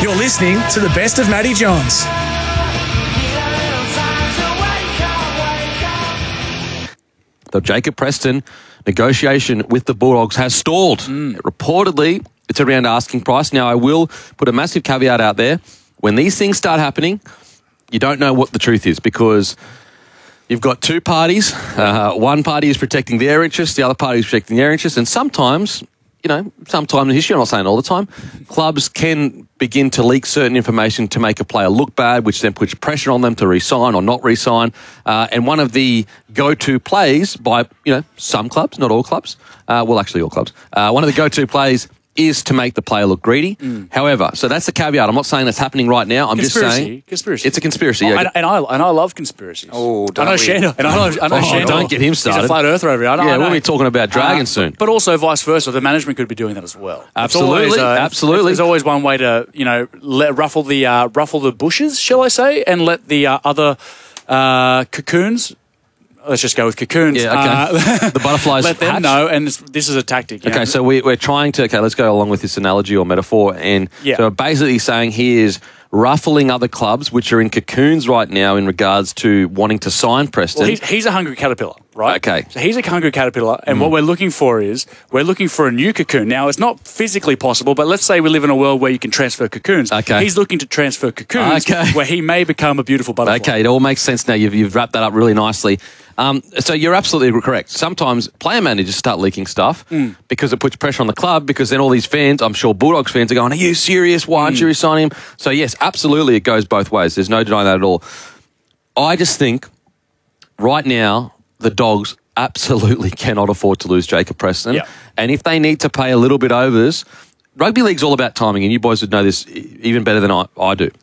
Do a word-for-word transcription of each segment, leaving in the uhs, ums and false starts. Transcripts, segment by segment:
You're listening to the best of Matty Johns. The Jacob Preston negotiation with the Bulldogs has stalled. Mm. Reportedly, it's around asking price. Now, I will put a massive caveat out there. When these things start happening, you don't know what the truth is because you've got two parties. Uh, one party is protecting their interests, the other party is protecting their interests, and sometimes, you know, sometime in history, I'm not saying all the time, clubs can begin to leak certain information to make a player look bad, which then puts pressure on them to re-sign or not re-sign. Uh, and one of the go-to plays by, you know, some clubs, not all clubs, uh, well, actually all clubs, uh, one of the go-to plays is to make the player look greedy. Mm. However, so that's the caveat. I'm not saying that's happening right now. I'm conspiracy. just saying conspiracy. It's a conspiracy. Oh, yeah. and, and I and I love conspiracies. Oh, don't I know we? Shandor. And I know, I know oh, Shandor. Don't get him started. He's a flat earther over here. I know, yeah, I know. we'll be talking about dragons uh, soon. But also vice versa. The management could be doing that as well. Absolutely, always, uh, absolutely. There's always one way to, you know, let, ruffle the uh, ruffle the bushes, shall I say, and let the uh, other uh, cocoons. Let's just go with cocoons. Yeah, okay. Uh, the butterflies let them hatch. know, and this, this is a tactic. you Okay, know. so we, we're trying to, okay, let's go along with this analogy or metaphor. And Yeah. so we're basically saying he is ruffling other clubs, which are in cocoons right now in regards to wanting to sign Preston. Well, he's, he's a hungry caterpillar, right? Okay. So he's a hungry caterpillar, and mm. what we're looking for is we're looking for a new cocoon. Now, it's not physically possible, but let's say we live in a world where you can transfer cocoons. Okay. He's looking to transfer cocoons Okay. where he may become a beautiful butterfly. Okay, it all makes sense now. You've, you've wrapped that up really nicely. Um, so you're absolutely correct. Sometimes player managers start leaking stuff mm. because it puts pressure on the club because then all these fans, I'm sure Bulldogs fans are going, are you serious? Why aren't mm. you resigning him? So yes, absolutely it goes both ways. There's no denying that at all. I just think right now the Dogs absolutely cannot afford to lose Jacob Preston. Yeah. And if they need to pay a little bit overs, rugby league's all about timing, and you boys would know this even better than I, I do.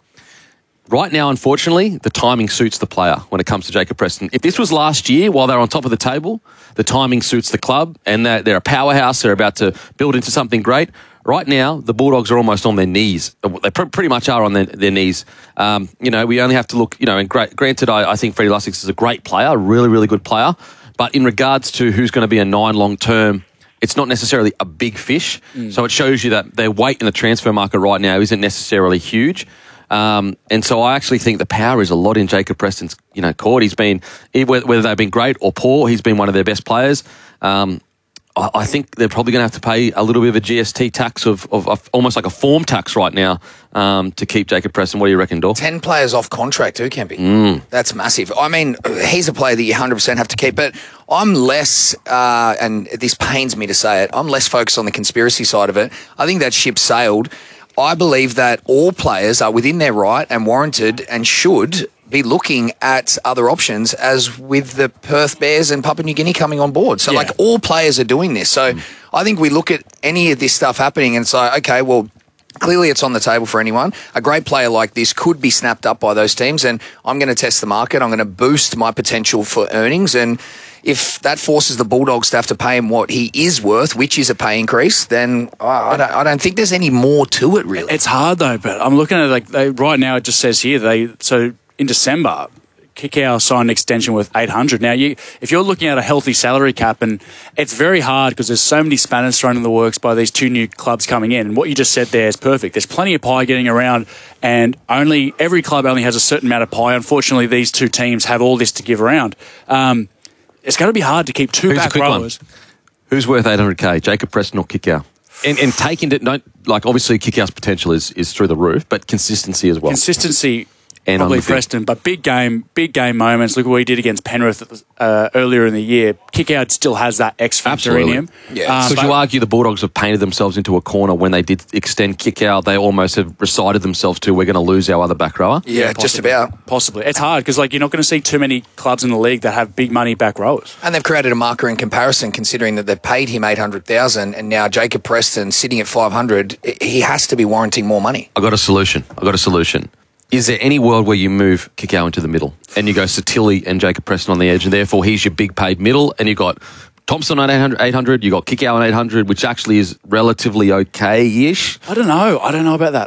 Right now, unfortunately, the timing suits the player when it comes to Jacob Preston. If this was last year while they're on top of the table, the timing suits the club and they're, they're a powerhouse. They're about to build into something great. Right now, the Bulldogs are almost on their knees. They pr- pretty much are on their, their knees. Um, you know, we only have to look, you know, and great, granted, I, I think Freddie Lussick is a great player, a really, really good player. But in regards to who's going to be a nine long-term, it's not necessarily a big fish. Mm. So it shows you that their weight in the transfer market right now isn't necessarily huge. Um, and so I actually think the power is a lot in Jacob Preston's, you know, court. He's been, whether they've been great or poor, he's been one of their best players. Um, I, I think they're probably going to have to pay a little bit of a G S T tax of, of, of almost like a form tax right now um, to keep Jacob Preston. What do you reckon, Dor? Ten players off contract too, Kempy. Mm. That's massive. I mean, he's a player that you one hundred percent have to keep, but I'm less, uh, and this pains me to say it, I'm less focused on the conspiracy side of it. I think that ship sailed. I believe that all players are within their right and warranted and should be looking at other options, as with the Perth Bears and Papua New Guinea coming on board. So, yeah. like, all players are doing this. So, mm. I think we look at any of this stuff happening and say, okay, well, clearly it's on the table for anyone. A great player like this could be snapped up by those teams, and I'm going to test the market. I'm going to boost my potential for earnings, and if that forces the Bulldogs to have to pay him what he is worth, which is a pay increase, then I don't, I don't think there's any more to it, really. It's hard, though, but I'm looking at it like they, right now it just says here, they so in December, Kikau signed an extension with eight hundred. Now, you, if you're looking at a healthy salary cap, and it's very hard because there's so many spanners thrown in the works by these two new clubs coming in, and what you just said there is perfect. There's plenty of pie getting around, and only every club only has a certain amount of pie. Unfortunately, these two teams have all this to give around. Um, It's going to be hard to keep two Who's back rowers. One? Who's worth eight hundred K, Jacob Preston or Kikau? And, and taking it, don't, like, obviously Kikau's potential is, is through the roof, but consistency as well. Consistency, and probably Preston, but big game, big game moments. Look what he did against Penrith uh, earlier in the year. Kikau still has that X factor Absolutely. in him. Yeah. Um, Could you argue the Bulldogs have painted themselves into a corner when they did extend Kikau? They almost have recited themselves to, we're going to lose our other back rower. Yeah, yeah just about. Possibly. It's hard because, like, you're not going to see too many clubs in the league that have big money back rowers. And they've created a marker in comparison, considering that they've paid him eight hundred thousand dollars, and now Jacob Preston sitting at five hundred, he has to be warranting more money. I got a solution. I got a solution. Is there any world where you move Kikau into the middle and you go Satili and Jacob Preston on the edge, and therefore he's your big paid middle, and you've got Thompson on eight hundred, you got Kikau on eight hundred, which actually is relatively okay-ish? I don't know. I don't know about that.